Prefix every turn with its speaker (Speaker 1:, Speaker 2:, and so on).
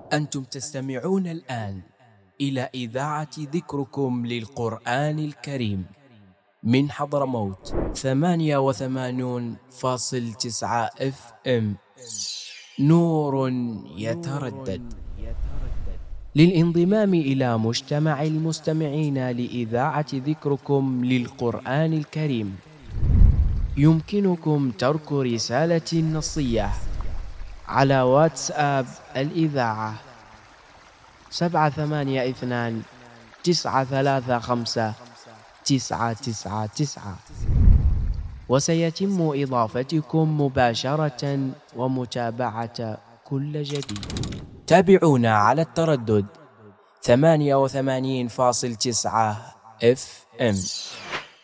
Speaker 1: أنتم تستمعون الآن إلى إذاعة ذكركم للقرآن الكريم من حضرموت 88.9 FM. نور يتردد. للانضمام إلى مجتمع المستمعين لإذاعة ذكركم للقرآن الكريم يمكنكم ترك رسالة نصية على واتساب الإذاعة 782-935-999، وسيتم إضافتكم مباشرة ومتابعة كل جديد. تابعونا على التردد 88.9 FM.